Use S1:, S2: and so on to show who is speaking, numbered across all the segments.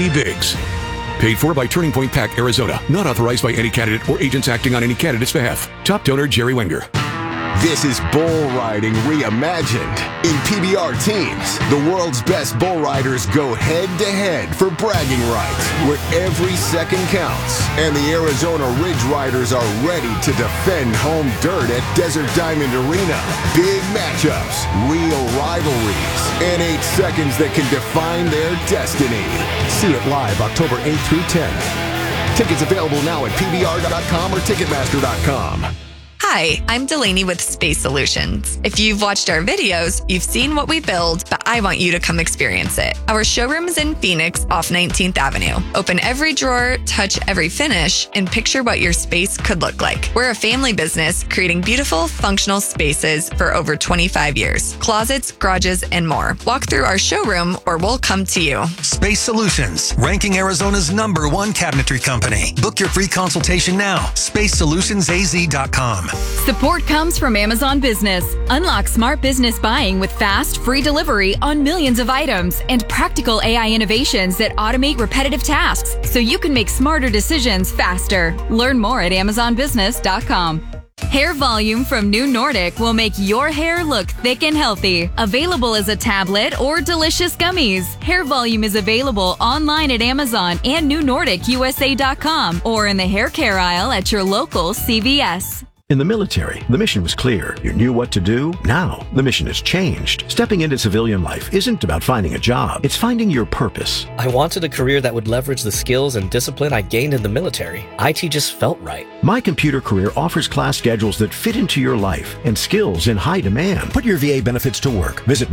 S1: Andy Biggs. Paid for by Turning Point PAC, Arizona. Not authorized by any candidate or agents acting on any candidate's behalf. Top donor, Jerry Wenger.
S2: This is bull riding reimagined. In PBR teams, the world's best bull riders go head-to-head for bragging rights, where every second counts. And the Arizona Ridge Riders are ready to defend home dirt at Desert Diamond Arena. Big matchups, real rivalries, and 8 seconds that can define their destiny. See it live October 8th through 10th. Tickets available now at PBR.com or Ticketmaster.com.
S3: Hi, I'm Delaney with Space Solutions. If you've watched our videos, you've seen what we build, but I want you to come experience it. Our showroom is in Phoenix off 19th Avenue. Open every drawer, touch every finish, and picture what your space could look like. We're a family business creating beautiful, functional spaces for over 25 years. Closets, garages, and more. Walk through our showroom or we'll come to you.
S4: Space Solutions, ranking Arizona's #1 cabinetry company. Book your free consultation now. SpaceSolutionsAZ.com.
S5: Support comes from Amazon Business. Unlock smart business buying with fast, free delivery on millions of items and practical AI innovations that automate repetitive tasks so you can make smarter decisions faster. Learn more at AmazonBusiness.com. Hair Volume from New Nordic will make your hair look thick and healthy. Available as a tablet or delicious gummies. Hair Volume is available online at Amazon and NewNordicUSA.com or in the hair care aisle at your local CVS.
S6: In the military, the mission was clear. You knew what to do. Now, the mission has changed. Stepping into civilian life isn't about finding a job. It's finding your purpose.
S7: I wanted a career that would leverage the skills and discipline I gained in the military. IT just felt right.
S6: My Computer Career offers class schedules that fit into your life and skills in high demand. Put your VA benefits to work. Visit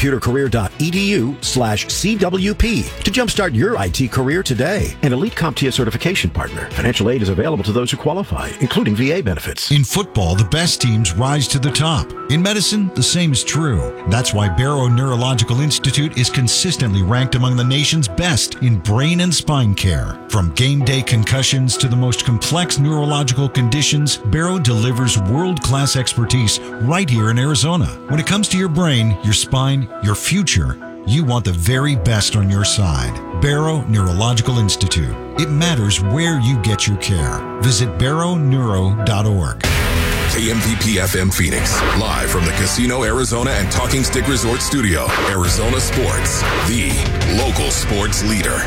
S6: mycomputercareer.edu/CWP to jumpstart your IT career today. An elite CompTIA certification partner. Financial aid is available to those who qualify, including VA benefits.
S8: In football, the best teams rise to the top. In medicine, the same is true. That's why Barrow Neurological Institute is consistently ranked among the nation's best in brain and spine care. From game day concussions to the most complex neurological conditions, Barrow delivers world-class expertise right here in Arizona. When it comes to your brain, your spine, your future, you want the very best on your side. Barrow Neurological Institute. It matters where you get your care. Visit barrowneuro.org.
S1: KMVP FM Phoenix, live from the Casino Arizona and Talking Stick Resort Studio. Arizona Sports, the local sports leader.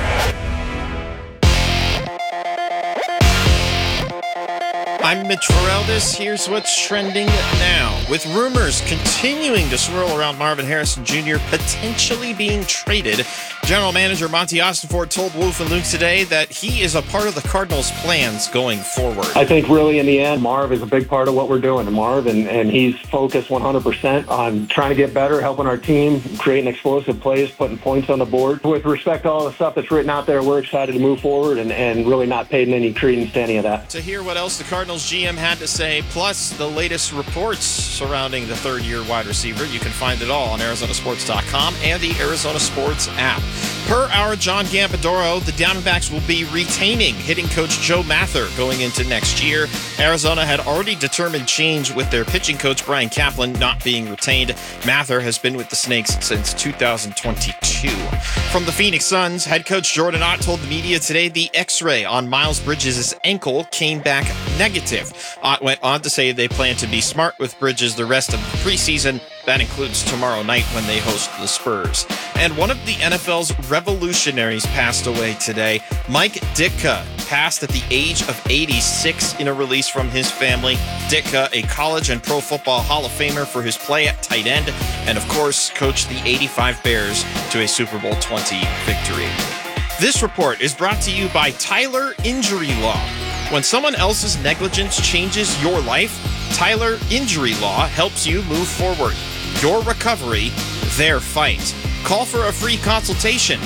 S9: I'm Mitch Feraldis. Here's what's trending now. With rumors continuing to swirl around Marvin Harrison Jr. potentially being traded, General Manager Monty Ossenfort told Wolf and Luke today that he is a part of the Cardinals' plans going forward.
S10: I think really in the end, Marv is a big part of what we're doing. Marv, and he's focused 100% on trying to get better, helping our team, creating explosive plays, putting points on the board. With respect to all the stuff that's written out there, we're excited to move forward and really not paying any credence to any of that.
S9: To hear what else the Cardinals GM had to say, plus the latest reports surrounding the third-year wide receiver, you can find it all on ArizonaSports.com and the Arizona Sports app. Per our John Gambadoro, the Diamondbacks will be retaining hitting coach Joe Mather going into next year. Arizona had already determined change with their pitching coach Brian Kaplan not being retained. Mather has been with the Snakes since 2022. From the Phoenix Suns, head coach Jordan Ott told the media today the X-ray on Miles Bridges' ankle came back negative. Ott went on to say they plan to be smart with Bridges the rest of the preseason. That includes tomorrow night when they host the Spurs. And one of the NFL's revolutionaries passed away today. Mike Ditka passed at the age of 86 in a release from his family. Ditka, a college and pro football Hall of Famer for his play at tight end, and of course, coached the 85 Bears to a Super Bowl 20 victory. This report is brought to you by Tyler Injury Law. When someone else's negligence changes your life, Tyler Injury Law helps you move forward. Your recovery, their fight. Call for a free consultation,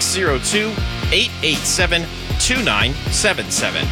S9: 602-887-2977.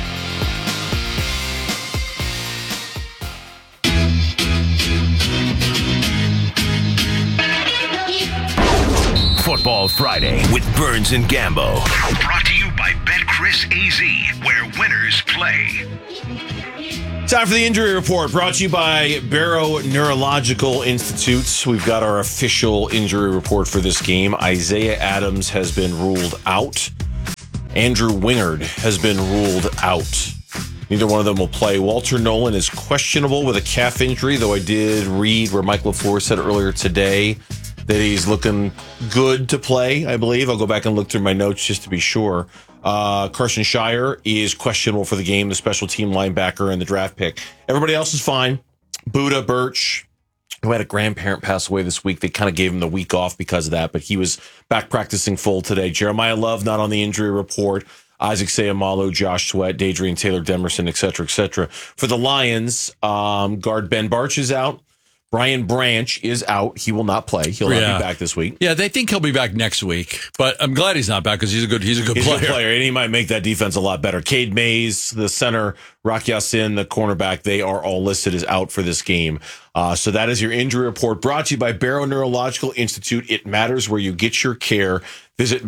S11: Football Friday with Burns and Gambo.
S12: Brought to you by BetCris AZ, where winners play.
S9: Time for the injury report, brought to you by Barrow Neurological Institute. We've got our official injury report for this game. Isaiah Adams has been ruled out
S13: Andrew Wingard has been ruled out. Neither one of them will play. Walter Nolan is questionable with a calf injury, though I did read where Mike LaFleur said earlier today that he's looking good to play, I believe. I'll go back and look through my notes just to be sure. Carson Shire is questionable for the game, the special team linebacker and the draft pick. Everybody else is fine. Buda Birch, who had a grandparent pass away this week. They kind of gave him the week off because of that, but he was back practicing full today. Jeremiah Love not on the injury report. Isaac Seumalo, Josh Sweat, Dadrian Taylor Demerson, et cetera, et cetera. For the Lions, guard Ben Barch is out. Brian Branch is out. He will not play. He'll not be back this week.
S14: Yeah, they think he'll be back next week, but I'm glad he's not back because he's a good player.
S13: And he might make that defense a lot better. Cade Mays, the center, Rock Ya-Sin, the cornerback, they are all listed as out for this game. So that is your injury report brought to you by Barrow Neurological Institute. It matters where you get your care. Visit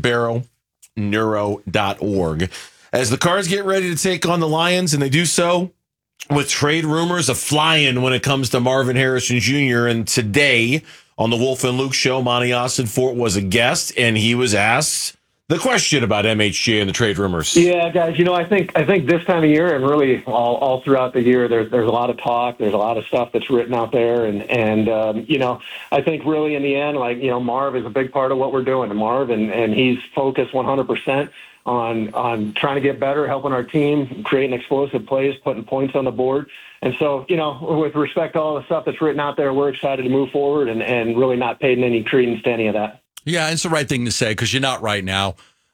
S13: barrowneuro.org. As the Cards get ready to take on the Lions, and they do so with trade rumors a-flying when it comes to Marvin Harrison Jr. And today on the Wolf and Luke show, Monty Austin-Fort was a guest, and he was asked the question about MHJ and the trade rumors.
S10: Yeah, guys, I think this time of year and really all throughout the year, there's a lot of talk. There's a lot of stuff that's written out there. And I think really in the end, Marv is a big part of what we're doing. Marv, and he's focused 100% on trying to get better, helping our team, creating explosive plays, putting points on the board. And so, with respect to all the stuff that's written out there, we're excited to move forward and really not paying any credence to any of that.
S14: Yeah, it's the right thing to say because you're not right now.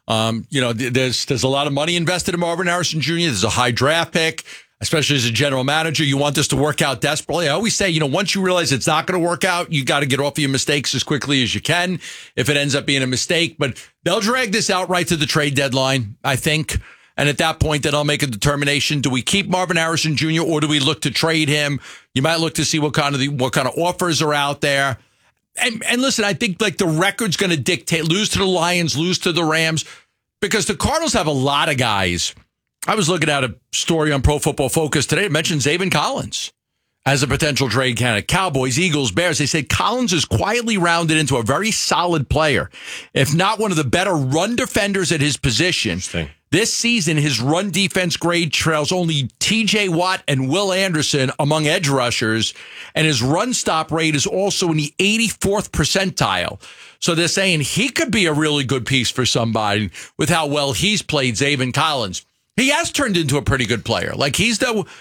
S14: There's a lot of money invested in Marvin Harrison Jr. There's a high draft pick, especially as a general manager. You want this to work out desperately. I always say, once you realize it's not going to work out, you got to get off of your mistakes as quickly as you can if it ends up being a mistake. But they'll drag this out right to the trade deadline, I think. And at that point, then I'll make a determination. Do we keep Marvin Harrison Jr. or do we look to trade him? You might look to see what kind of offers are out there. And listen, I think the record's going to dictate, lose to the Lions, lose to the Rams, because the Cardinals have a lot of guys. I was looking at a story on Pro Football Focus today. It mentioned Zaven Collins as a potential trade candidate. Cowboys, Eagles, Bears. They said Collins is quietly rounded into a very solid player, if not one of the better run defenders at his position. This season, his run defense grade trails only T.J. Watt and Will Anderson among edge rushers, and his run stop rate is also in the 84th percentile. So they're saying he could be a really good piece for somebody with how well he's played, Zaven Collins. He has turned into a pretty good player. He's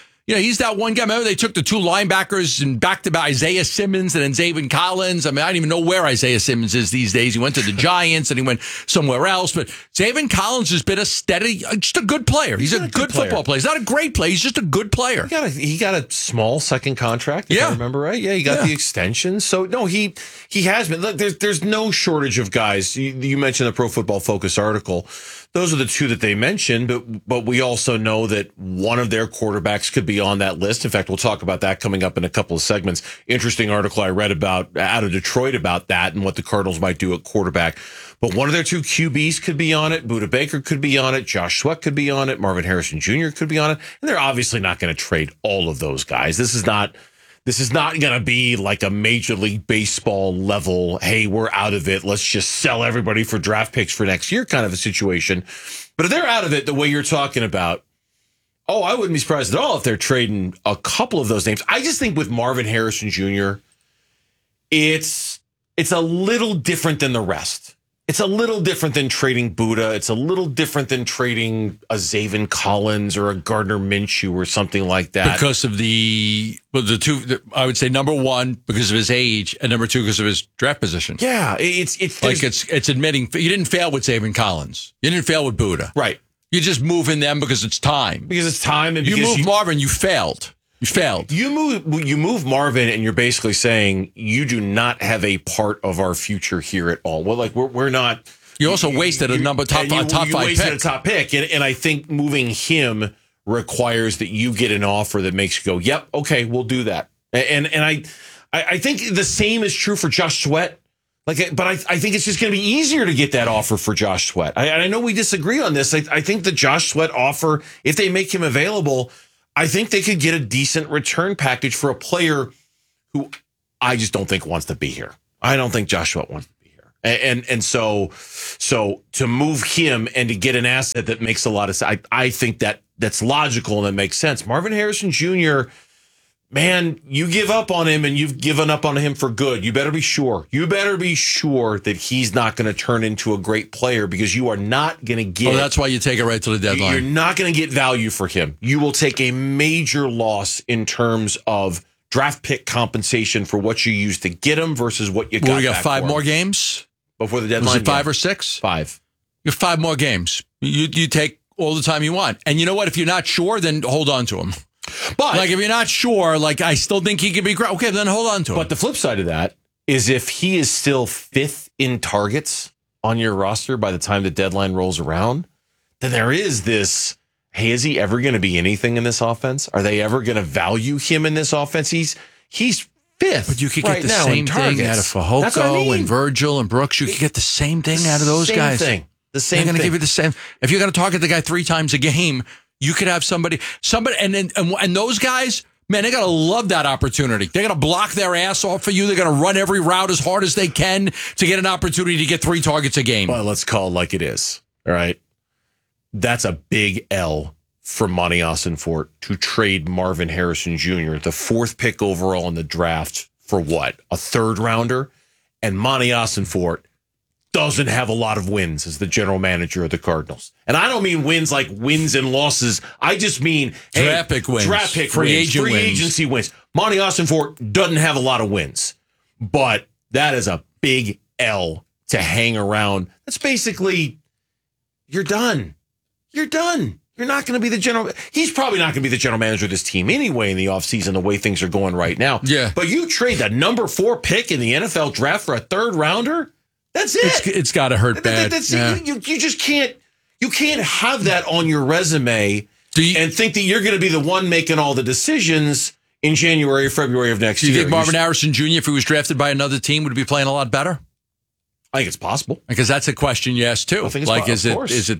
S14: that one guy. Remember, they took the two linebackers and back to back Isaiah Simmons and then Zaven Collins. I don't even know where Isaiah Simmons is these days. He went to the Giants and he went somewhere else. But Zaven Collins has been just a good player. He's a good football player. He's not a great player. He's just a good player.
S13: He got a small second contract, if I remember right. Yeah, he got the extension. So, no, he has been. Look, there's no shortage of guys. You mentioned the Pro Football Focus article. Those are the two that they mentioned, but we also know that one of their quarterbacks could be on that list. In fact, we'll talk about that coming up in a couple of segments. Interesting article I read about out of Detroit about that and what the Cardinals might do at quarterback. But one of their two QBs could be on it. Buda Baker could be on it. Josh Sweat could be on it. Marvin Harrison Jr. could be on it. And they're obviously not going to trade all of those guys. This is not going to be like a Major League Baseball level, hey, we're out of it, let's just sell everybody for draft picks for next year kind of a situation. But if they're out of it the way you're talking about, I wouldn't be surprised at all if they're trading a couple of those names. I just think with Marvin Harrison Jr., it's a little different than the rest. It's a little different than trading Buda. It's a little different than trading a Zaven Collins or a Gardner Minshew or something like that.
S14: Because of the two, I would say number one, because of his age, and number two, because of his draft position.
S13: Yeah, it's
S14: admitting you didn't fail with Zaven Collins. You didn't fail with Buda.
S13: Right.
S14: You just move in them because it's time.
S13: Because it's time. And
S14: you move Marvin, you failed. You failed.
S13: You move Marvin, and you're basically saying you do not have a part of our future here at all. Well, we're not.
S14: You also wasted a top five
S13: wasted
S14: pick.
S13: a top pick, and I think moving him requires that you get an offer that makes you go, "Yep, okay, we'll do that." And I think the same is true for Josh Sweat. But I think it's just going to be easier to get that offer for Josh Sweat. I know we disagree on this. I think the Josh Sweat offer, if they make him available, I think they could get a decent return package for a player who I just don't think wants to be here. I don't think Josh Sweat wants to be here. And so to move him and to get an asset that makes a lot of sense, I think that's logical and that makes sense. Marvin Harrison Jr., man, you give up on him and you've given up on him for good. You better be sure. You better be sure that he's not going to turn into a great player, because you are not going to get.
S14: Oh, that's why you take it right to the deadline.
S13: You're not going to get value for him. You will take a major loss in terms of draft pick compensation for what you used to get him versus what you got.
S14: We got
S13: back
S14: 5
S13: for
S14: more
S13: him.
S14: games
S13: Before the deadline.
S14: Was it 5 or 6?
S13: 5.
S14: You have 5 more games. You take all the time you want. And you know what? If you're not sure, then hold on to him.
S13: But
S14: like, if you're not sure, like, I still think he could be great. Okay, then hold on to him.
S13: But the flip side of that is, if he is still 5th in targets on your roster by the time the deadline rolls around, then there is this, hey, is he ever going to be anything in this offense? Are they ever going to value him in this offense? He's 5th.
S14: But you could get the same thing out of Fehoko and Virgil and Brooks. You could get the same thing out of those guys.
S13: The same thing.
S14: They're going to give you the same. If you're going to target the guy 3 times a game, you could have somebody, and those guys, man, they got to love that opportunity. They're going to block their ass off for you. They're going to run every route as hard as they can to get an opportunity to get 3 targets a game.
S13: Well, let's call it like it is. All right. That's a big L for Monty Ossenfort to trade Marvin Harrison Jr., the 4th pick overall in the draft, for what? A 3rd rounder? And Monty Ossenfort doesn't have a lot of wins as the general manager of the Cardinals. And I don't mean wins like wins and losses. I just mean
S14: draft pick wins.
S13: Draft pick
S14: free
S13: wins.
S14: Agent
S13: free
S14: wins.
S13: agency wins. Monty Ossenfort doesn't have a lot of wins. But that is a big L to hang around. That's basically, you're done. You're done. You're not going to be the general. He's probably not going to be the general manager of this team anyway in the offseason, the way things are going right now.
S14: Yeah.
S13: But you trade the number 4 pick in the NFL draft for a 3rd rounder? That's it.
S14: It's got to hurt bad.
S13: You just can't. You can't have that on your resume and think that you're going to be the one making all the decisions in January or February of next year.
S14: Do you think Marvin Harrison Jr., if he was drafted by another team, would be playing a lot better?
S13: I think it's possible,
S14: because that's a question you ask too. Like, is it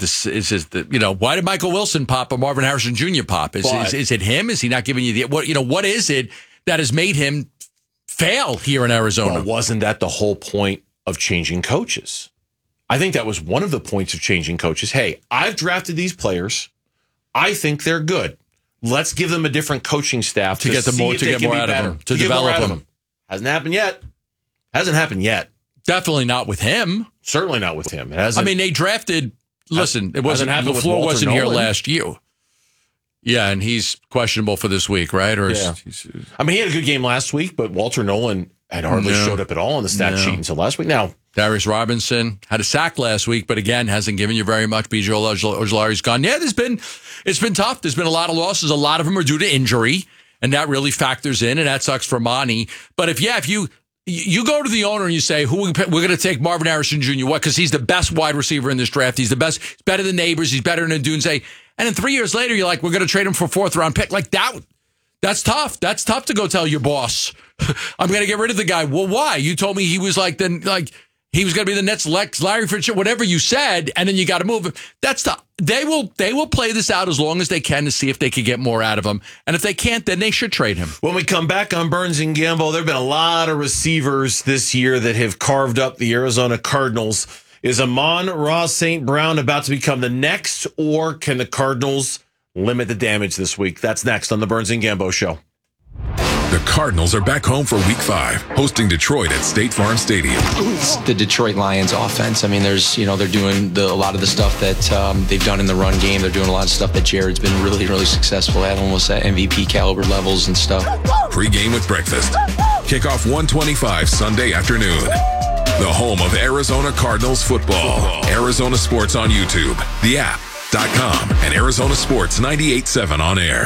S14: the why did Michael Wilson pop or Marvin Harrison Jr. pop? Is it him? Is he not giving you what is it that has made him fail here in Arizona?
S13: Well, wasn't that the whole point of changing coaches? I think that was one of the points of changing coaches. Hey, I've drafted these players. I think they're good. Let's give them a different coaching staff to get more out of them,
S14: to develop them.
S13: Hasn't happened yet. Hasn't happened yet.
S14: Definitely not with him.
S13: Certainly not with him. It hasn't.
S14: I mean, they drafted. Listen, it wasn't.
S13: LaFleur
S14: wasn't here last year. Yeah, and he's questionable for this week, right? Or
S13: I mean, he had a good game last week, but Walter Nolan had hardly showed up at all on the stat sheet until last week. Now,
S14: Darius Robinson had a sack last week, but again, hasn't given you very much. B.J. Ojulari's gone. Yeah, it's been tough. There's been a lot of losses. A lot of them are due to injury, and that really factors in, and that sucks for Monty. But if you go to the owner and you say, we're going to take Marvin Harrison Jr. What? Because he's the best wide receiver in this draft. He's the best. He's better than Neighbors. He's better than Dunze. And then 3 years later, you're like, we're going to trade him for a 4th round pick. Like that. That's tough. That's tough to go tell your boss. I'm going to get rid of the guy. Well, why? You told me he was he was going to be the Nets, Larry Fitzgerald, whatever you said, and then you got to move him. That's tough. They will play this out as long as they can to see if they can get more out of him. And if they can't, then they should trade him.
S13: When we come back on Burns and Gamble, there have been a lot of receivers this year that have carved up the Arizona Cardinals. Is Amon-Ra St. Brown about to become the next, or can the Cardinals limit the damage this week? That's next on the Burns and Gambo Show.
S1: The Cardinals are back home for Week 5, hosting Detroit at State Farm Stadium.
S15: It's the Detroit Lions offense. I mean, they're doing a lot of the stuff that they've done in the run game. They're doing a lot of stuff that Jared's been really, really successful at, almost at MVP caliber levels and stuff.
S1: Pre-game with breakfast. Kickoff 1:25 Sunday afternoon. The home of Arizona Cardinals football. Arizona Sports on YouTube, the app.com, and Arizona Sports 98.7 on air.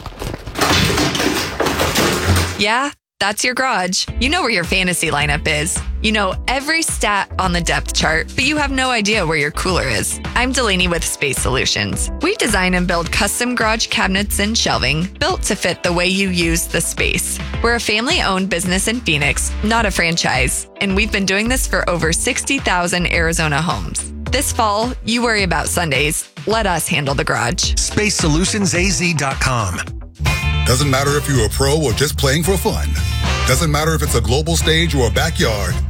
S3: Yeah, that's your garage. You know where your fantasy lineup is. You know every stat on the depth chart, but you have no idea where your cooler is. I'm Delaney with Space Solutions. We design and build custom garage cabinets and shelving built to fit the way you use the space. We're a family-owned business in Phoenix, not a franchise, and we've been doing this for over 60,000 Arizona homes. This fall, you worry about Sundays. Let us handle the garage.
S16: SpaceSolutionsAZ.com. Doesn't matter if you're a pro or just playing for fun. Doesn't matter if it's a global stage or a backyard.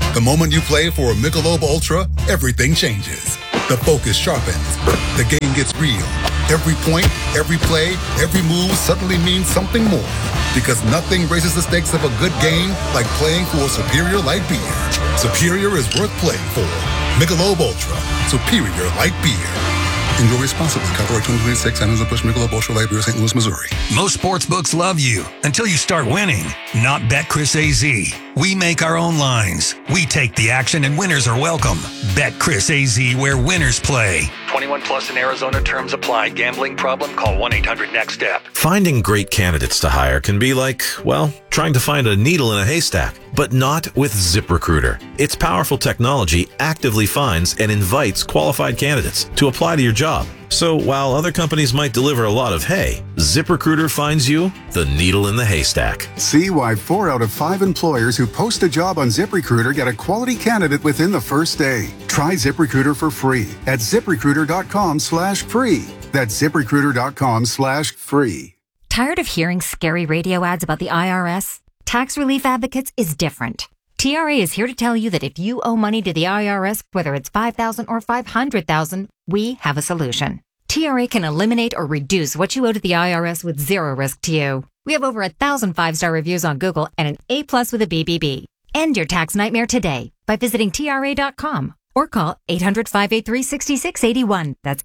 S16: The moment you play for a Michelob Ultra, everything changes. The focus sharpens. The game gets real. Every point, every play, every move suddenly means something more. Because nothing raises the stakes of a good game like playing for a Superior Light Beer. Superior is worth playing for. Michelob Ultra. Superior Light Beer. Enjoy responsibly. Copyright 2026. Anheuser-Busch Michelob Ultra Light Beer, St. Louis, Missouri.
S4: Most sportsbooks love you until you start winning. Not BetChris.AZ. We make our own lines. We take the action and winners are welcome. BetChris.AZ, where winners play.
S7: 21 plus in Arizona, terms apply. Gambling problem? Call 1-800-NEXT-STEP.
S17: Finding great candidates to hire can be like, well, trying to find a needle in a haystack, but not with ZipRecruiter. Its powerful technology actively finds and invites qualified candidates to apply to your job. So while other companies might deliver a lot of hay, ZipRecruiter finds you the needle in the haystack.
S18: See why 4 out of 5 employers who post a job on ZipRecruiter get a quality candidate within the first day. Try ZipRecruiter for free at ZipRecruiter.com/free. That's ZipRecruiter.com/free.
S19: Tired of hearing scary radio ads about the IRS? Tax Relief Advocates is different. TRA is here to tell you that if you owe money to the IRS, whether it's $5,000 or $500,000, we have a solution. TRA can eliminate or reduce what you owe to the IRS with zero risk to you. We have over 1,000 5-star reviews on Google and an A+ with a BBB. End your tax nightmare today by visiting TRA.com or call 800-583-6681. That's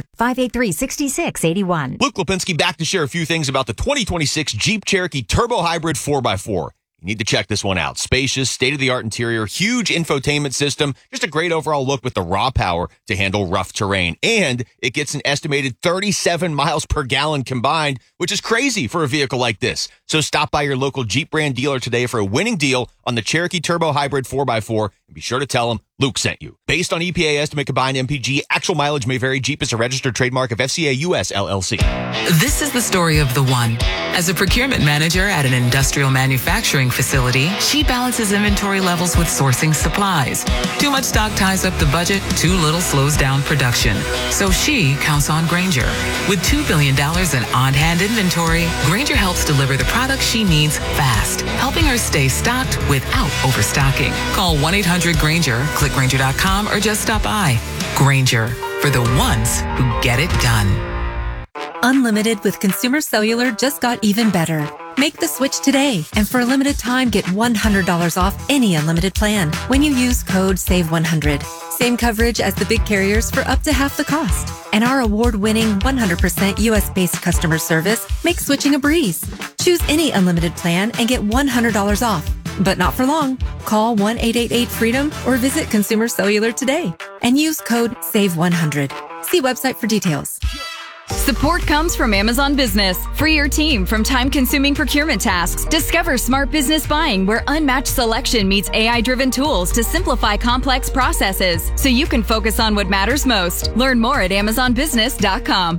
S19: 800-583-6681.
S20: Luke Lipinski back to share a few things about the 2026 Jeep Cherokee Turbo Hybrid 4x4. You need to check this one out. Spacious, state-of-the-art interior, huge infotainment system, just a great overall look with the raw power to handle rough terrain. And it gets an estimated 37 miles per gallon combined, which is crazy for a vehicle like this. So stop by your local Jeep brand dealer today for a winning deal on the Cherokee Turbo Hybrid 4x4, and be sure to tell them Luke sent you. Based on EPA estimate combined MPG, actual mileage may vary. Jeep is a registered trademark of FCA US LLC.
S21: This is the story of the one. As a procurement manager at an industrial manufacturing facility, she balances inventory levels with sourcing supplies. Too much stock ties up the budget, too little slows down production. So she counts on Grainger. With $2 billion in on-hand inventory, Grainger helps deliver the products she needs fast, helping her stay stocked without overstocking. Call 1-800-GRAINGER, click Grainger.com, or just stop by. Grainger, for the ones who get it done.
S22: Unlimited with Consumer Cellular just got even better. Make the switch today, and for a limited time, get $100 off any unlimited plan when you use code SAVE100. Same coverage as the big carriers for up to half the cost. And our award-winning 100% US-based customer service makes switching a breeze. Choose any unlimited plan and get $100 off. But not for long. Call 1-888-FREEDOM or visit Consumer Cellular today and use code SAVE100. See website for details.
S5: Support comes from Amazon Business. Free your team from time-consuming procurement tasks. Discover smart business buying where unmatched selection meets AI-driven tools to simplify complex processes so you can focus on what matters most. Learn more at AmazonBusiness.com.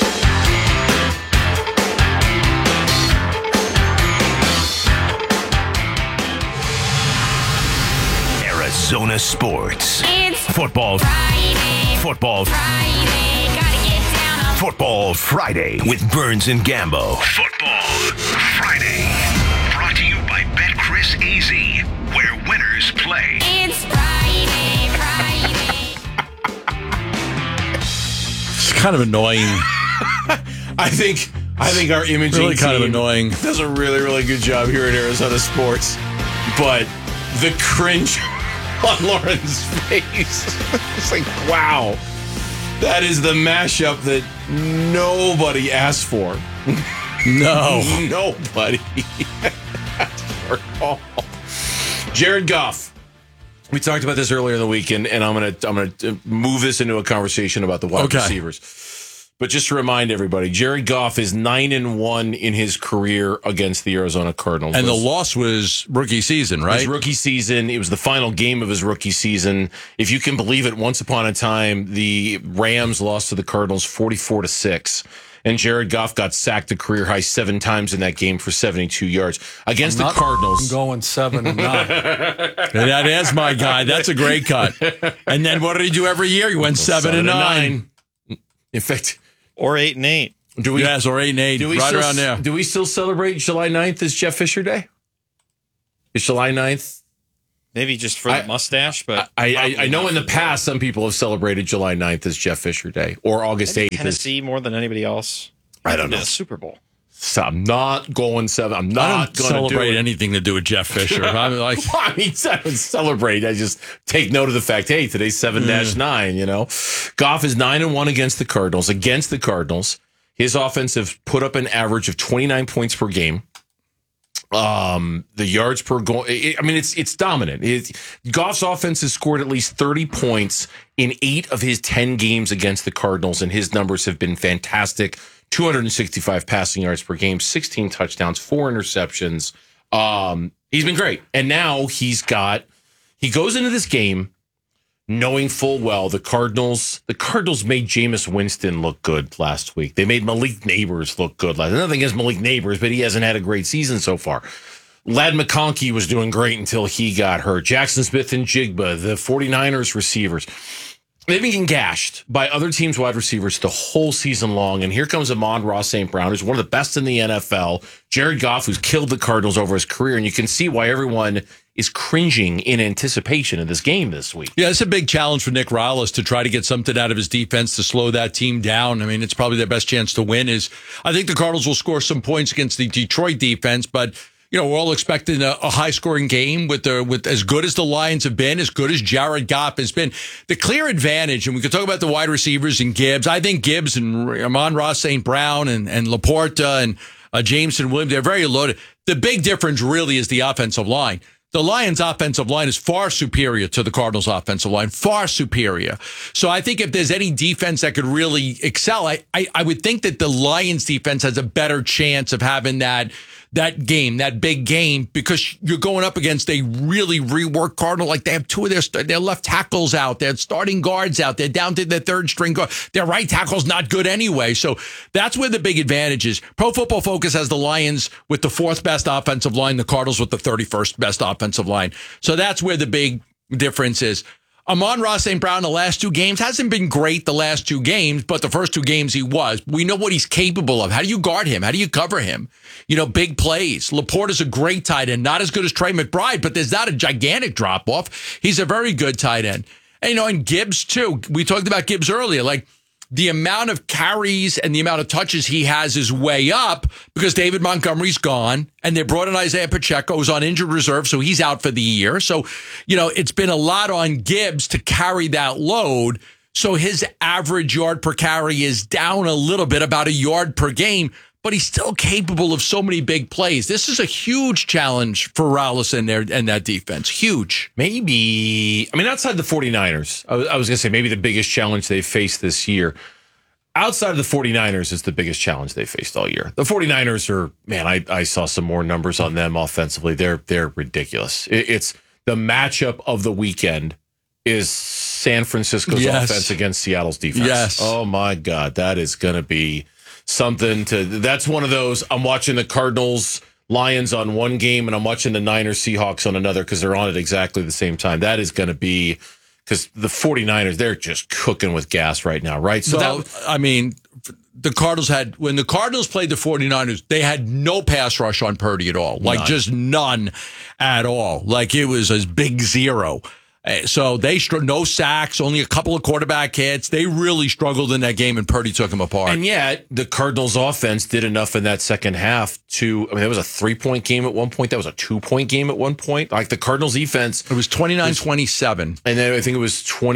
S11: Arizona Sports.
S12: It's
S11: Football
S12: Friday.
S11: Football
S12: Friday. Gotta get down on
S11: Football Friday with Burns and Gambo.
S12: Football Friday. Brought to you by BetChris.AZ, where winners play. It's Friday.
S14: It's kind of annoying.
S13: I think our imaging
S14: really kind
S13: team
S14: of annoying.
S13: does a really, really good job here at Arizona Sports, but the cringe on Lauren's face. It's like, wow. That is the mashup that nobody asked for.
S14: No.
S13: Nobody asked for at all. Jared Goff. We talked about this earlier in the week, and I'm gonna move this into a conversation about the wide receivers. But just to remind everybody, Jared Goff is 9-1 in his career against the Arizona Cardinals.
S14: And the loss was rookie season, right?
S13: His rookie season. It was the final game of his rookie season. If you can believe it, once upon a time, the Rams lost to the Cardinals 44-6. And Jared Goff got sacked a career high 7 times in that game for 72 yards against the Cardinals.
S23: I'm going 7-9.
S14: That is my guy. That's a great cut. And then what did he do every year? He went 7-9.
S13: In fact,
S9: or 8-8.
S13: Do we?
S14: Yes, or 8-8. Right around there.
S13: Do we still celebrate July 9th as Jeff Fisher Day? Is July 9th
S9: Maybe just for the mustache, but
S13: I know in the past some people have celebrated July 9th as Jeff Fisher Day or August 8th.
S9: Tennessee more than anybody else.
S13: I don't know.
S9: The Super Bowl.
S13: So I'm not going 7. I'm not going to
S14: celebrate anything to do with Jeff Fisher. I'm like,
S13: I mean, I don't celebrate. I just take note of the fact, hey, today's 7-9, you know. Goff is 9-1 against the Cardinals. Against the Cardinals, his offense have put up an average of 29 points per game. The yards per goal. It's dominant. Goff's offense has scored at least 30 points in 8 of his 10 games against the Cardinals, and his numbers have been fantastic. 265 passing yards per game, 16 touchdowns, 4 interceptions. He's been great. And now he goes into this game knowing full well the Cardinals made Jameis Winston look good last week. They made Malik Neighbors look good. Nothing against Malik Neighbors, but he hasn't had a great season so far. Ladd McConkey was doing great until he got hurt. Jackson Smith and Jigba, the 49ers receivers, they've been getting gashed by other teams' wide receivers the whole season long. And here comes Amon-Ra St. Brown, who's one of the best in the NFL. Jared Goff, who's killed the Cardinals over his career. And you can see why everyone is cringing in anticipation of this game this week.
S14: Yeah, it's a big challenge for Nick Rallis to try to get something out of his defense to slow that team down. I mean, it's probably their best chance to win. I think the Cardinals will score some points against the Detroit defense, but we're all expecting a high-scoring game with as good as the Lions have been, as good as Jared Goff has been. The clear advantage, and we could talk about the wide receivers and Gibbs. I think Gibbs and Amon-Ra St. Brown and Laporta and Jameson Williams, they're very loaded. The big difference really is the offensive line. The Lions' offensive line is far superior to the Cardinals' offensive line, far superior. So I think if there's any defense that could really excel, I would think that the Lions' defense has a better chance of having that big game, because you're going up against a really reworked Cardinal. Like, they have 2 of their left tackles out. They have starting guards out. They're down to their third string guard. Their right tackle's not good anyway. So that's where the big advantage is. Pro Football Focus has the Lions with the 4th best offensive line, the Cardinals with the 31st best offensive line. So that's where the big difference is. Amon-Ra St. Brown, the last 2 games, hasn't been great the last 2 games, but the first 2 games he was. We know what he's capable of. How do you guard him? How do you cover him? Big plays. Laporta's a great tight end, not as good as Trey McBride, but there's not a gigantic drop-off. He's a very good tight end. And, and Gibbs, too. We talked about Gibbs earlier. Like, the amount of carries and the amount of touches he has is way up because David Montgomery's gone, and they brought in Isaiah Pacheco, who's on injured reserve, so he's out for the year. So, it's been a lot on Gibbs to carry that load. So his average yard per carry is down a little bit, about a yard per game, but he's still capable of so many big plays. This is a huge challenge for Rallis and that defense. Huge.
S13: Maybe, outside the 49ers, I was going to say maybe the biggest challenge they've faced this year. Outside of the 49ers is the biggest challenge they faced all year. The 49ers are, I saw some more numbers on them offensively. They're ridiculous. It's the matchup of the weekend is San Francisco's offense against Seattle's defense.
S14: Yes.
S13: Oh my God, that is going to be something that's one of those. I'm watching the Cardinals Lions on one game and I'm watching the Niners Seahawks on another because they're on at exactly the same time. That is going to be, because the 49ers, they're just cooking with gas right now, right? So
S14: the Cardinals when the Cardinals played the 49ers, they had no pass rush on Purdy at all. Like, just none at all. Like, it was a big 0. So they no sacks, only a couple of quarterback hits. They really struggled in that game, and Purdy took them apart.
S13: And yet, the Cardinals' offense did enough in that second half to. It was a 3-point game at one point. That was a 2-point game at one point. Like, the Cardinals' defense,
S14: it was 29-27,
S13: and then I think it was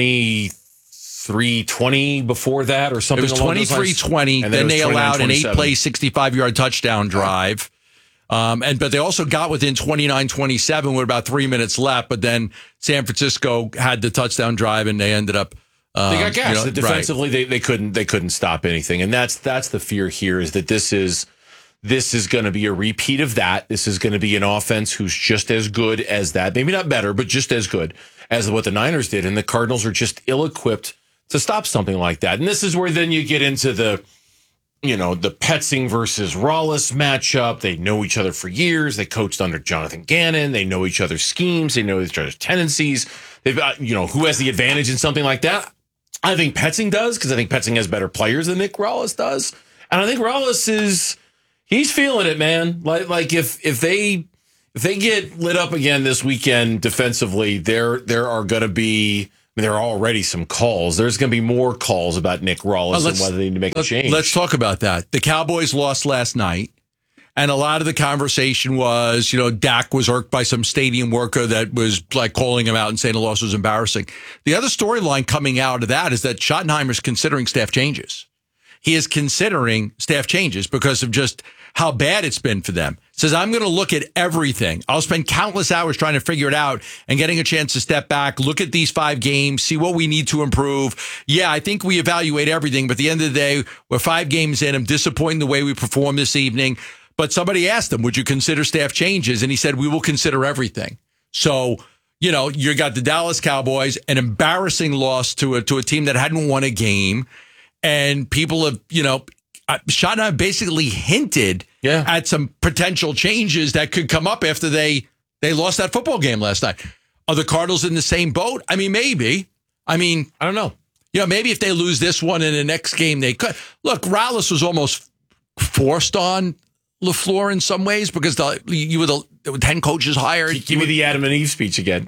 S13: 23-20 before that, or something.
S14: It was 23-20. Then they allowed an 8-play, 65-yard touchdown drive. But they also got within 29-27 with about 3 minutes left. But then San Francisco had the touchdown drive, and they ended up.
S13: They got gassed. Defensively,
S14: right.
S13: they couldn't stop anything, and that's the fear here, is that this is going to be a repeat of that. This is going to be an offense who's just as good as that, maybe not better, but just as good as what the Niners did, and the Cardinals are just ill-equipped to stop something like that. And this is where then you get into the Petzing versus Rallis matchup. They know each other for years. They coached under Jonathan Gannon. They know each other's schemes. They know each other's tendencies. They've got, who has the advantage in something like that? I think Petzing does, because I think Petzing has better players than Nick Rallis does. And I think Rallis he's feeling it, man. Like if If they get lit up again this weekend defensively, there are going to be. There are already some calls. There's going to be more calls about Nick Rallis and whether they need to make a change.
S14: Let's talk about that. The Cowboys lost last night, and a lot of the conversation was, Dak was irked by some stadium worker that was like calling him out and saying the loss was embarrassing. The other storyline coming out of that is that Schottenheimer's considering staff changes. He is considering staff changes because of just how bad it's been for them. Says, I'm going to look at everything. I'll spend countless hours trying to figure it out and getting a chance to step back, look at these 5 games, see what we need to improve. Yeah, I think we evaluate everything, but at the end of the day, we're 5 games in. I'm disappointed in the way we performed this evening. But somebody asked him, would you consider staff changes? And he said, we will consider everything. So, you got the Dallas Cowboys, an embarrassing loss to a team that hadn't won a game. And people have, Schottenheimer basically hinted at some potential changes that could come up after they lost that football game last night. Are the Cardinals in the same boat? I mean, maybe. I don't know. Maybe if they lose this one in the next game, they could. Look, Rallis was almost forced on LaFleur in some ways because you were the 10 coaches hired.
S13: Give me the Adam and Eve speech again.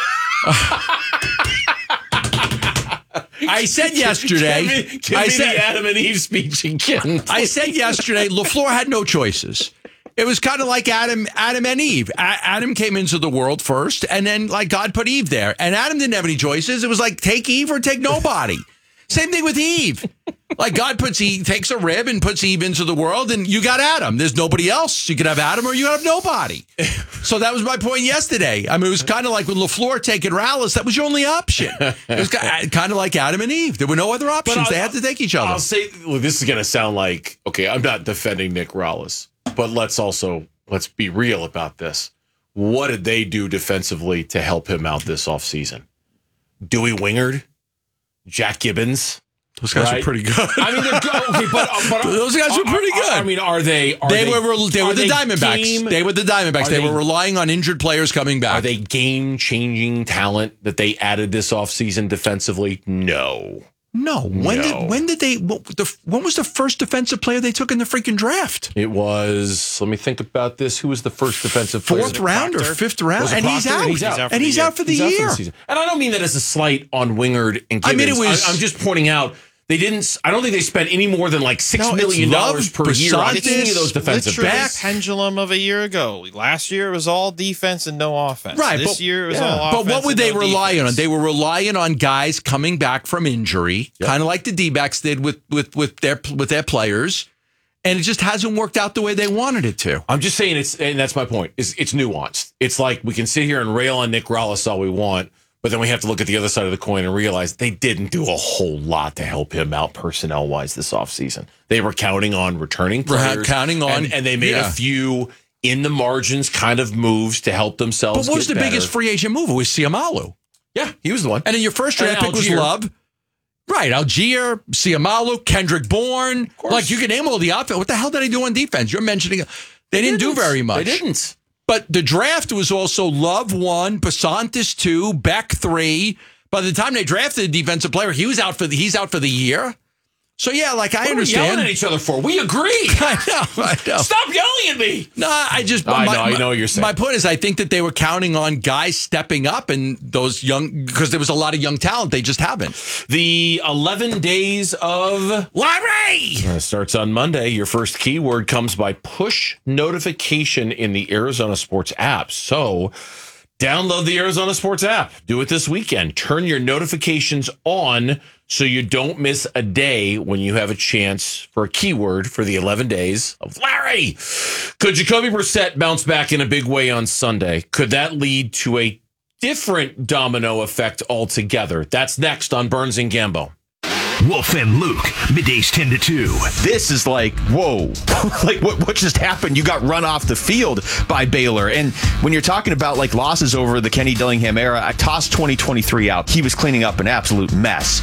S14: I said yesterday.
S13: Give me the Adam and Eve speech again.
S14: I said yesterday, LaFleur had no choices. It was kind of like Adam and Eve. Adam came into the world first, and then God put Eve there. And Adam didn't have any choices. It was like take Eve or take nobody. Same thing with Eve. God takes a rib and puts Eve into the world, and you got Adam. There's nobody else. You could have Adam or you could have nobody. So that was my point yesterday. It was kind of like with LaFleur taking Rallis. That was your only option. It was kind of like Adam and Eve. There were no other options. They had to take each other.
S13: I'll say, this is going to sound like, okay, I'm not defending Nick Rallis, but let's be real about this. What did they do defensively to help him out this offseason? Dewey Wingard? Jack Gibbons.
S14: Those guys are pretty good.
S13: They're good. Okay, but
S14: those guys were pretty good.
S13: Are they?
S14: They were the Diamondbacks. They were the Diamondbacks. They were relying on injured players coming back.
S13: Are they game-changing talent that they added this offseason defensively? No.
S14: When did they? When was the first defensive player they took in the freaking draft?
S13: It was. Let me think about this. Who was the first defensive player?
S14: 4th round or 5th round? And he's out. And he's out for the year.
S13: And I don't mean that as a slight on Wingard and Gibbons. I'm just pointing out. They didn't. I don't think they spent any more than $6 million per year on any of those defensive backs.
S9: Pendulum of a year ago. Last year it was all defense and no offense.
S14: Right.
S9: This year it was all offense.
S14: But what would they rely
S9: on?
S14: They were relying on guys coming back from injury, kind of like the D-backs did with their players, and it just hasn't worked out the way they wanted it to.
S13: I'm just saying and that's my point. It's nuanced. It's like we can sit here and rail on Nick Rallis all we want. But then we have to look at the other side of the coin and realize they didn't do a whole lot to help him out personnel-wise this offseason. They were counting on returning players. And they made a few in the margins kind of moves to help themselves.
S14: But what was the biggest free agent move? It was Siamalu.
S13: Yeah, he was the one.
S14: And then your first draft pick was Love. Right, Algier, Siamalu, Kendrick Bourne. You can name all the offense. What the hell did they do on defense? You're mentioning they didn't do very much.
S13: They didn't.
S14: But the draft was also Love 1, Basantis 2, Beck 3. By the time they drafted a defensive player, he's out for the year. So, I understand.
S13: What are we yelling at each other for? We agree.
S14: I know.
S13: Stop yelling at me.
S14: No, I
S13: know what you're saying.
S14: My point is I think that they were counting on guys stepping up and those young, because there was a lot of young talent. They just haven't.
S13: The 11 days of Larry starts on Monday. Your first keyword comes by push notification in the Arizona Sports app. So download the Arizona Sports app. Do it this weekend. Turn your notifications on so you don't miss a day when you have a chance for a keyword for the 11 days of Larry. Could Jacoby Brissett bounce back in a big way on Sunday? Could that lead to a different domino effect altogether? That's next on Burns and Gambo.
S11: Wolf and Luke, middays 10 to 2.
S20: This is like, whoa, what just happened? You got run off the field by Baylor. And when you're talking about losses over the Kenny Dillingham era, I tossed 2023 out. He was cleaning up an absolute mess.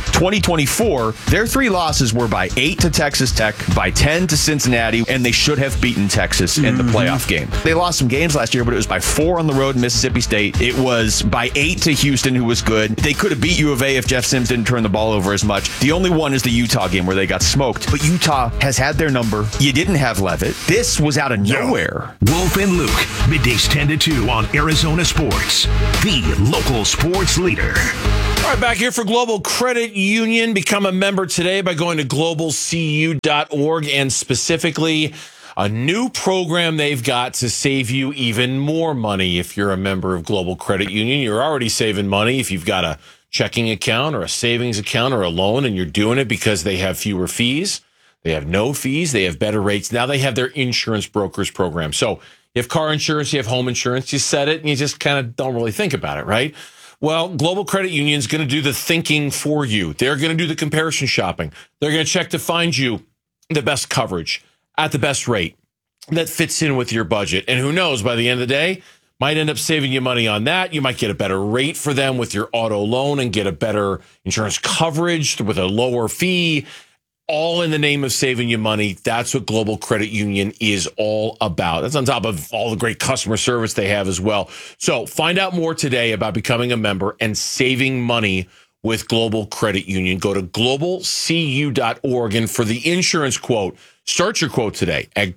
S20: 2024, their 3 losses were by 8 to Texas Tech, by 10 to Cincinnati, and they should have beaten Texas in the playoff game. They lost some games last year, but it was by 4 on the road in Mississippi State. It was by 8 to Houston, who was good. They could have beat U of A if Jeff Sims didn't turn the ball over as much. The only
S2: only one is the Utah game where they got smoked, but Utah has had their number. You didn't have Levitt. This was out of nowhere.
S11: Wolf and Luke, middays 10 to 2 on Arizona Sports, the local sports leader.
S13: All right, back here for Global Credit Union. Become a member today by going to globalcu.org, and specifically a new program they've got to save you even more money. If you're a member of Global Credit Union, you're already saving money. If you've got a checking account or a savings account or a loan, and you're doing it because they have fewer fees, they have no fees, they have better rates. Now they have their insurance brokers program. So you have car insurance, you have home insurance, you set it, and you just kind of don't really think about it, right? Well, Global Credit Union is going to do the thinking for you. They're going to do the comparison shopping. They're going to check to find you the best coverage at the best rate that fits in with your budget. And who knows, by the end of the day, might end up saving you money on that. You might get a better rate for them with your auto loan and get a better insurance coverage with a lower fee, all in the name of saving you money. That's what Global Credit Union is all about. That's on top of all the great customer service they have as well. So find out more today about becoming a member and saving money with Global Credit Union. Go to globalcu.org, and for the insurance quote, start your quote today at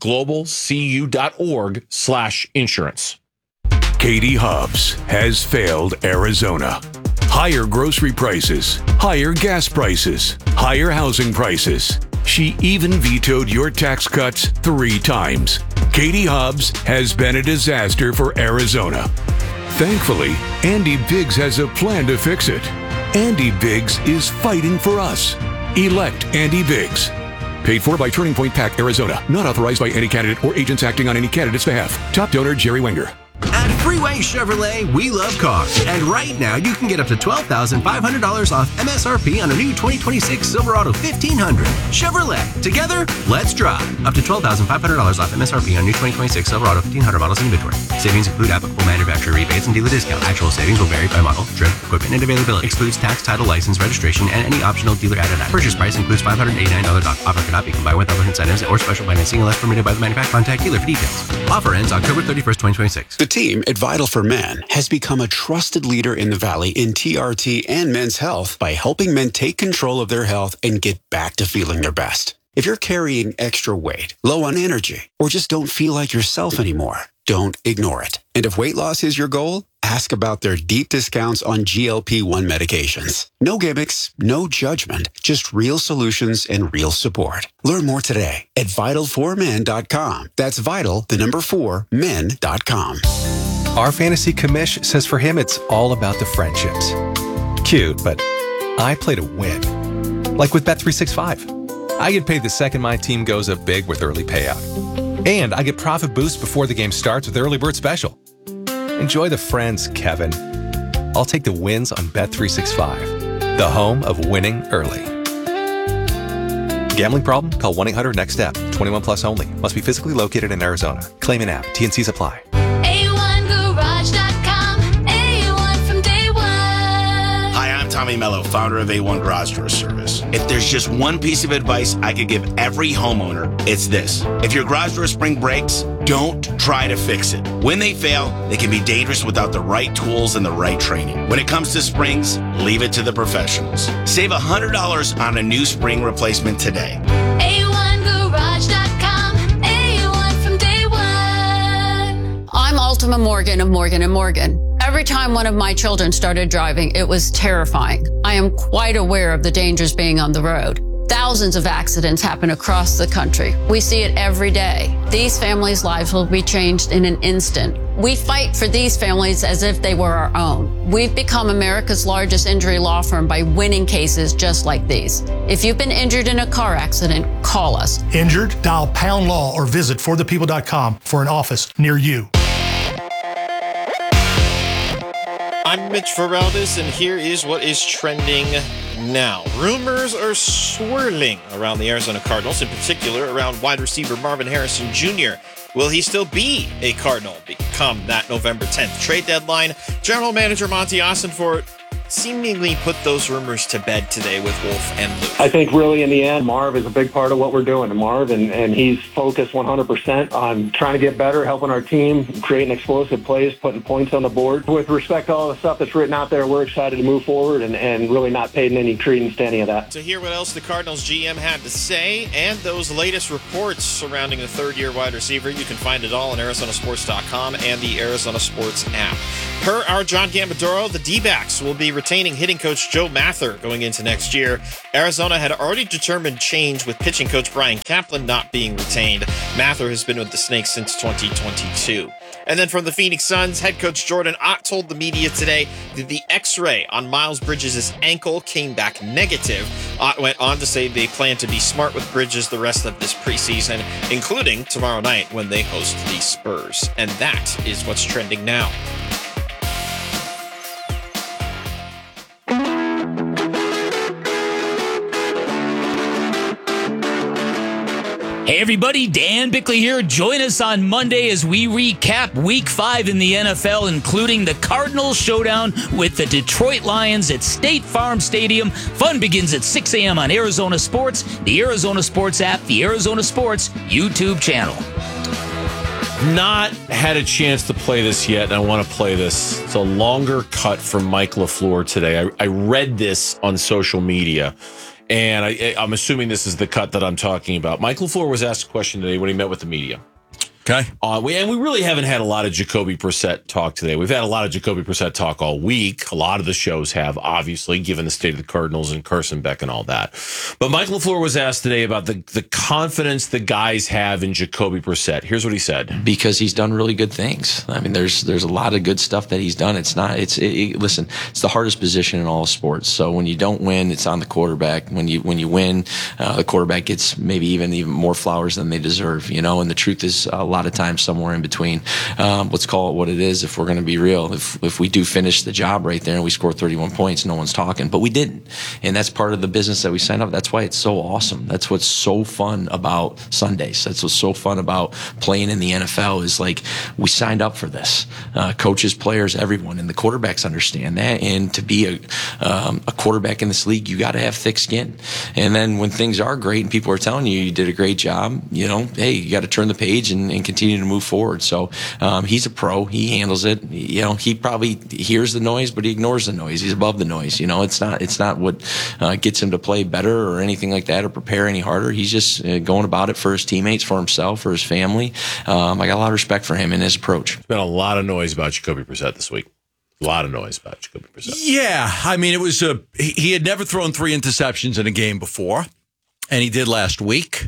S13: globalcu.org/insurance.
S11: Katie Hobbs has failed Arizona. Higher grocery prices, higher gas prices, higher housing prices. She even vetoed your tax cuts 3 times. Katie Hobbs has been a disaster for Arizona. Thankfully, Andy Biggs has a plan to fix it. Andy Biggs is fighting for us. Elect Andy Biggs. Paid for by Turning Point PAC, Arizona. Not authorized by any candidate or agents acting on any candidate's behalf. Top donor, Jerry Wenger.
S6: At Freeway Chevrolet, we love cars. And right now, you can get up to $12,500 off MSRP on a new 2026 Silverado 1500. Chevrolet. Together, let's drive. Up to $12,500 off MSRP on new 2026 Silverado 1500 models in inventory. Savings include applicable manufacturer rebates and dealer discount. Actual savings will vary by model, trim, equipment, and availability. Excludes tax, title, license, registration, and any optional dealer added on. Purchase price includes $589 off. Offer cannot be combined with other incentives or special financing unless permitted by the manufacturer. Contact dealer for details. Offer ends October 31st, 2026.
S23: The team at Vital for Men has become a trusted leader in the Valley in TRT and men's health by helping men take control of their health and get back to feeling their best. If you're carrying extra weight, low on energy, or just don't feel like yourself anymore, don't ignore it. And if weight loss is your goal, ask about their deep discounts on GLP-1 medications. No gimmicks, no judgment, just real solutions and real support. Learn more today at Vital4Men.com. That's Vital, the number 4, men.com.
S24: Our fantasy commish says for him it's all about the friendships. Cute, but I play to win. Like with Bet365. I get paid the second my team goes up big with early payout. And I get profit boost before the game starts with Early Bird Special. Enjoy the friends, Kevin. I'll take the wins on Bet365, the home of winning early. Gambling problem? Call 1-800-NEXT-STEP. 21 plus only. Must be physically located in Arizona. Claim an app. T&Cs apply.
S25: A1Garage.com. A1 from day one.
S26: Hi, I'm Tommy Mello, founder of A1 Garage Door Service. If there's just one piece of advice I could give every homeowner, it's this. If your garage door spring breaks, don't try to fix it. When they fail, they can be dangerous without the right tools and the right training. When it comes to springs, leave it to the professionals. Save $100 on a new spring replacement today.
S25: A1Garage.com. A1 from day one.
S27: I'm Ultima Morgan of Morgan & Morgan. Every time one of my children started driving, it was terrifying. I am quite aware of the dangers being on the road. Thousands of accidents happen across the country. We see it every day. These families' lives will be changed in an instant. We fight for these families as if they were our own. We've become America's largest injury law firm by winning cases just like these. If you've been injured in a car accident, call us.
S28: Injured? Dial Pound Law or visit forthepeople.com for an office near you.
S9: I'm Mitch Feraldis, and here is what is trending now. Rumors are swirling around the Arizona Cardinals, in particular around wide receiver Marvin Harrison Jr. Will he still be a Cardinal come that November 10th trade deadline? General Manager Monty Ossenfort seemingly put those rumors to bed today with Wolf and Luke?
S1: I think really in the end, Marv is a big part of what we're doing. Marv, and he's focused 100% on trying to get better, helping our team, creating explosive plays, putting points on the board. With respect to all the stuff that's written out there, we're excited to move forward and really not paying any credence to any of that.
S9: To hear what else the Cardinals GM had to say and those latest reports surrounding the third-year wide receiver, you can find it all on ArizonaSports.com and the Arizona Sports app. Per our John Gambadoro, the D-backs will be retaining hitting coach Joe Mather going into next year. Arizona had already determined change with pitching coach Brian Kaplan not being retained. Mather has been with the Snakes since 2022. And then from the Phoenix Suns, head coach Jordan Ott told the media today that the X-ray on Miles Bridges' ankle came back negative. Ott went on to say they plan to be smart with Bridges the rest of this preseason, including tomorrow night when they host the Spurs. And that is what's trending now.
S3: Hey everybody, Dan Bickley here. Join us on Monday as we recap Week 5 in the NFL, including the Cardinals showdown with the Detroit Lions at State Farm Stadium. Fun begins at 6 a.m. on Arizona Sports, the Arizona Sports app, the Arizona Sports YouTube channel.
S13: Not had a chance to play this yet, and I want to play this. It's a longer cut from Mike LaFleur today. I read this on social media, and I'm assuming this is the cut that I'm talking about. Mike LaFleur was asked a question today when he met with the media.
S14: Okay.
S13: We really haven't had a lot of Jacoby Brissett talk today. We've had a lot of Jacoby Brissett talk all week. A lot of the shows have, obviously, given the state of the Cardinals and Carson Beck and all that. But Mike LaFleur was asked today about the confidence the guys have in Jacoby Brissett. Here's what he said.
S4: Because he's done really good things. I mean, there's a lot of good stuff that he's done. Listen, it's the hardest position in all sports. So when you don't win, it's on the quarterback. When you win, the quarterback gets maybe even more flowers than they deserve, and the truth is a lot of times somewhere in between. Let's call it what it is. If we're going to be real, if we do finish the job right there and we score 31 points, no one's talking, but we didn't. And that's part of the business that we signed up. That's why it's so awesome. That's what's so fun about Sundays. That's what's so fun about playing in the NFL is like, we signed up for this. Coaches, players, everyone, and the quarterbacks understand that. And to be a quarterback in this league, you got to have thick skin. And then when things are great and people are telling you did a great job, hey, you got to turn the page and continue to move forward. So he's a pro. He handles it. He probably hears the noise, but he ignores the noise. He's above the noise. It's not what gets him to play better or anything like that or prepare any harder. He's just going about it for his teammates, for himself, for his family. I got a lot of respect for him and his approach.
S13: There's been a lot of noise about Jacoby Brissett this week. A lot of noise about Jacoby Brissett.
S14: Yeah. I mean, it was he had never thrown 3 interceptions in a game before, and he did last week.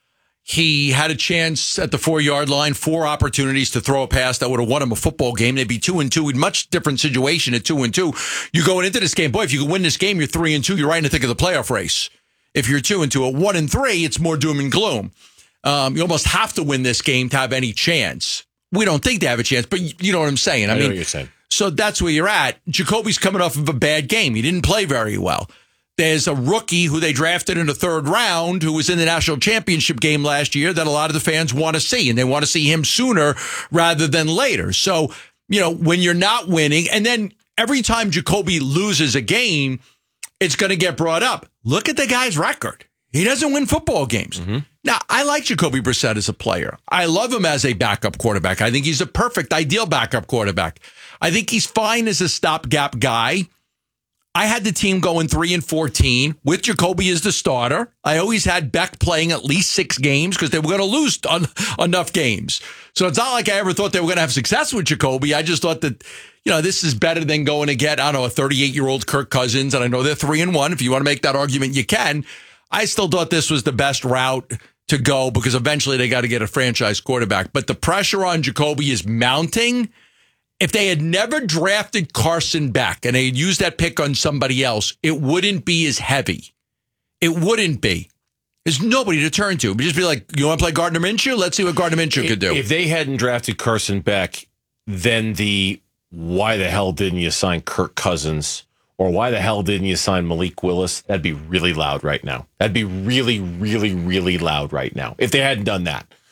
S14: He had a chance at the 4-yard line, 4 opportunities to throw a pass that would have won him a football game. They'd be 2-2. Much different situation at 2-2. You're going into this game. Boy, if you can win this game, you're 3-2. You're right in the thick of the playoff race. If you're 2-2, at 1-3, it's more doom and gloom. You almost have to win this game to have any chance. We don't think they have a chance, but you know what I'm saying.
S13: I know what you're saying.
S14: So that's where you're at. Jacoby's coming off of a bad game. He didn't play very well. There's a rookie who they drafted in the 3rd round who was in the national championship game last year that a lot of the fans want to see, and they want to see him sooner rather than later. So, when you're not winning, and then every time Jacoby loses a game, it's going to get brought up. Look at the guy's record. He doesn't win football games. Mm-hmm. Now, I like Jacoby Brissett as a player. I love him as a backup quarterback. I think he's a perfect, ideal backup quarterback. I think he's fine as a stopgap guy. I had the team going 3-14 with Jacoby as the starter. I always had Beck playing at least 6 games because they were going to lose enough games. So it's not like I ever thought they were going to have success with Jacoby. I just thought that, this is better than going to get, a 38-year-old Kirk Cousins. And I know they're 3-1. If you want to make that argument, you can. I still thought this was the best route to go because eventually they got to get a franchise quarterback. But the pressure on Jacoby is mounting. If they had never drafted Carson Beck and they had used that pick on somebody else, it wouldn't be as heavy. It wouldn't be. There's nobody to turn to. But just be like, you want to play Gardner Minshew? Let's see what Gardner Minshew could do.
S13: If they hadn't drafted Carson Beck, then why the hell didn't you sign Kirk Cousins? Or why the hell didn't you sign Malik Willis? That'd be really loud right now. That'd be really, really, really loud right now if they hadn't done that.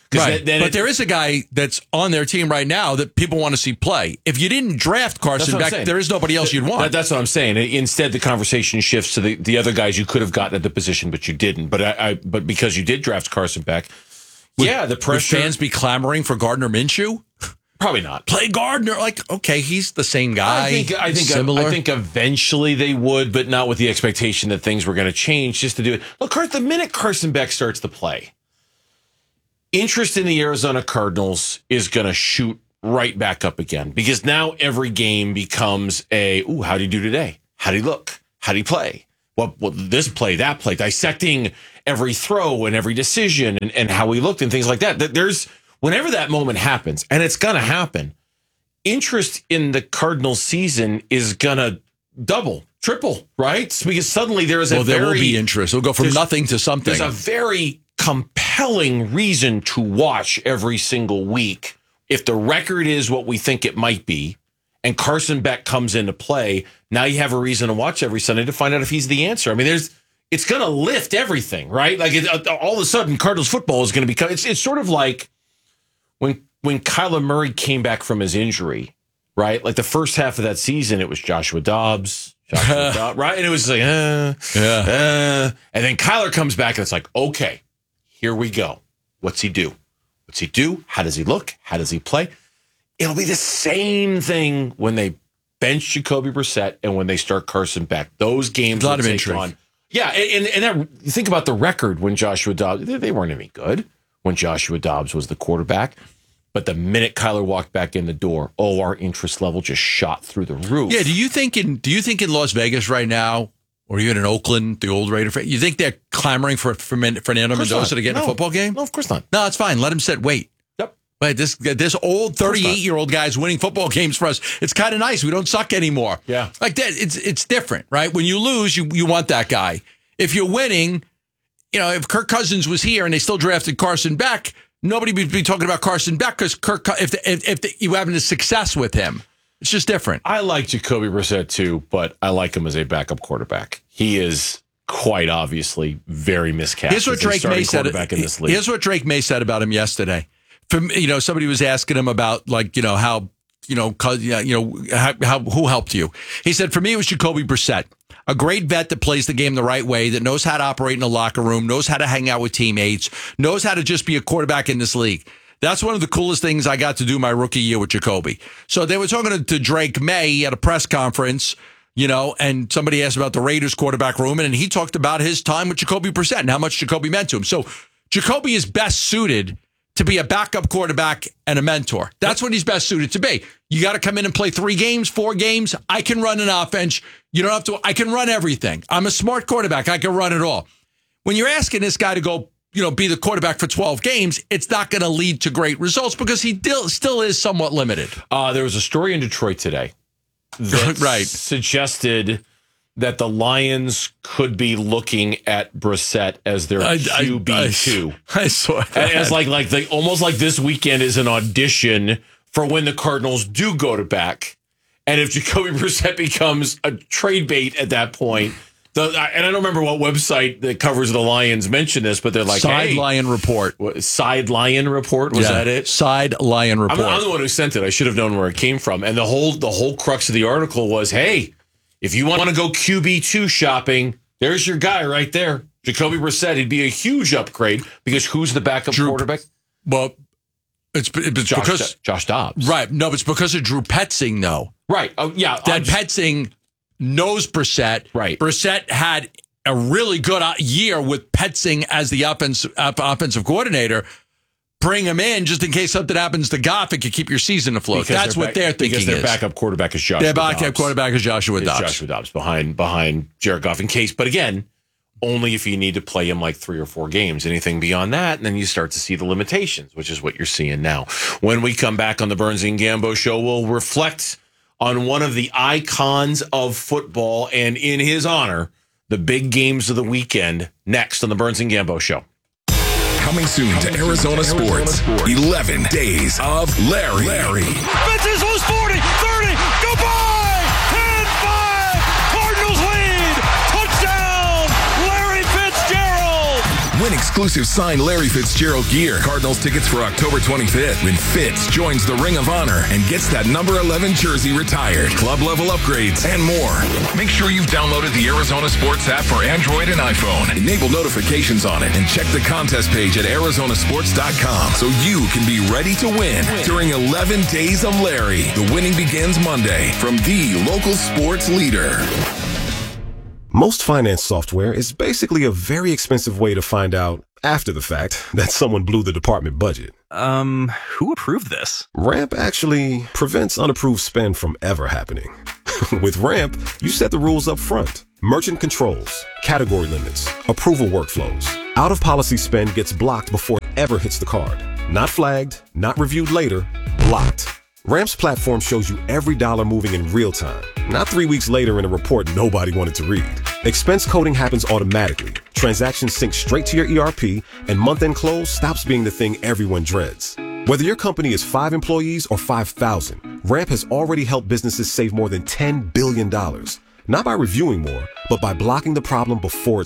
S14: Right. But there is a guy that's on their team right now that people want to see play. If you didn't draft Carson Beck, there is nobody else you'd want.
S13: That's what I'm saying. Instead, the conversation shifts to the other guys you could have gotten at the position, but you didn't. But because you did draft Carson Beck, the pressure.
S14: Would fans be clamoring for Gardner Minshew?
S13: Probably not.
S14: Play Gardner. Okay, he's the same guy.
S13: I think eventually they would, but not with the expectation that things were going to change just to do it. Look, the minute Carson Beck starts to play, interest in the Arizona Cardinals is going to shoot right back up again, because now every game becomes how'd he do today? How'd he look? How'd he play? Well, this play, that play, dissecting every throw and every decision and how he looked and things like that. Whenever that moment happens, and it's going to happen, interest in the Cardinals season is going to double, triple, right? Because suddenly there will be
S14: interest. It'll go from nothing to something.
S13: There's a very compelling reason to watch every single week. If the record is what we think it might be, and Carson Beck comes into play, now you have a reason to watch every Sunday to find out if he's the answer. I mean, it's going to lift everything, right? Like all of a sudden, Cardinals football is going to become. It's sort of like when Kyler Murray came back from his injury, right? Like the first half of that season, it was Joshua Dobbs, right? And it was like, and then Kyler comes back and it's like, okay, here we go. What's he do? What's he do? How does he look? How does he play? It'll be the same thing when they bench Jacoby Brissett and when they start Carson Beck. Those games
S14: a lot of intrigue.
S13: Yeah, and you think about the record when Joshua Dobbs, they weren't any good when Joshua Dobbs was the quarterback. But the minute Kyler walked back in the door, our interest level just shot through the roof.
S14: Yeah, do you think in Las Vegas right now, or even in Oakland, the old Raider fan, you think they're clamoring for Fernando Mendoza to get in a football game?
S13: No, of course not.
S14: No, it's fine. Let him sit. Wait.
S13: Yep.
S14: Wait, this old 38-year-old guy's winning football games for us. It's kind of nice. We don't suck anymore.
S13: Yeah.
S14: Like that, it's different, right? When you lose, you want that guy. If you're winning, if Kirk Cousins was here and they still drafted Carson Beck, nobody would be talking about Carson Beck because if you having a success with him. It's just different.
S13: I like Jacoby Brissett too, but I like him as a backup quarterback. He is quite obviously very miscast.
S14: Here's what Drake May said.
S13: In this league.
S14: Here's what Drake May said about him yesterday. Somebody was asking him about how who helped you. He said, for me, it was Jacoby Brissett. A great vet that plays the game the right way, that knows how to operate in the locker room, knows how to hang out with teammates, knows how to just be a quarterback in this league. That's one of the coolest things I got to do my rookie year with Jacoby. So they were talking to Drake May at a press conference, and somebody asked about the Raiders quarterback room, and he talked about his time with Jacoby Brissett and how much Jacoby meant to him. So Jacoby is best suited to be a backup quarterback and a mentor. That's what he's best suited to be. You got to come in and play 3 games, 4 games. I can run an offense. You don't have to. I can run everything. I'm a smart quarterback. I can run it all. When you're asking this guy to go, be the quarterback for 12 games, it's not going to lead to great results because he still is somewhat limited.
S13: There was a story in Detroit today that suggested that the Lions could be looking at Brissett as their QB2.
S14: I saw that.
S13: As almost like this weekend is an audition for when the Cardinals do go to back. And if Jacoby Brissett becomes a trade bait at that point, and I don't remember what website that covers the Lions mentioned this, but they're like,
S14: Side Lion Report.
S13: Side Lion Report? Was that it?
S14: Side Lion Report.
S13: I'm the one who sent it. I should have known where it came from. And the whole crux of the article was, hey, if you want to go QB2 shopping, there's your guy right there. Jacoby Brissett. He'd be a huge upgrade because who's the backup quarterback?
S14: Well, it's because
S13: Josh Dobbs.
S14: Right. No, it's because of Drew Petzing, though.
S13: Right. Oh, yeah.
S14: That Petzing knows Brissett.
S13: Right.
S14: Brissett had a really good year with Petzing as the offensive coordinator. Bring him in just in case something happens to Goff and can keep your season afloat. That's what they're thinking.
S13: Because their backup quarterback is Joshua Dobbs.
S14: Their backup quarterback is Joshua Dobbs.
S13: Joshua Dobbs behind Jared Goff in case. But again, only if you need to play him like 3 or 4 games. Anything beyond that, and then you start to see the limitations, which is what you're seeing now. When we come back on the Burns and Gambo Show, we'll reflect on one of the icons of football and in his honor, the big games of the weekend, next on the Burns and Gambo Show.
S12: Coming soon to Arizona Sports. 11 days of Larry.
S7: Fences loose 40, 30, goodbye! 10-5, Cardinals lead! Touchdown, Larry Fitzgerald!
S8: Win exclusive signed Larry Fitzgerald gear. Cardinals tickets for October 25th when Fitz joins the Ring of Honor and gets that number 11 jersey retired. Club level upgrades and more. Make sure you've downloaded the Arizona Sports app for Android and iPhone. Enable notifications on it and check the contest page at arizonasports.com so you can be ready to win during 11 Days of Larry. The winning begins Monday from the local sports leader.
S10: Most finance software is basically a very expensive way to find out, after the fact, that someone blew the department budget.
S15: Who approved this?
S10: Ramp actually prevents unapproved spend from ever happening. With Ramp, you set the rules up front. Merchant controls, category limits, approval workflows. Out-of-policy spend gets blocked before it ever hits the card. Not flagged, not reviewed later, blocked. Ramp's platform shows you every dollar moving in real time, not 3 weeks later in a report nobody wanted to read. Expense coding happens automatically. Transactions sync straight to your ERP, and month-end close stops being the thing everyone dreads. Whether your company is 5 employees or 5,000, Ramp has already helped businesses save more than $10 billion. Not by reviewing more, but by blocking the problem before it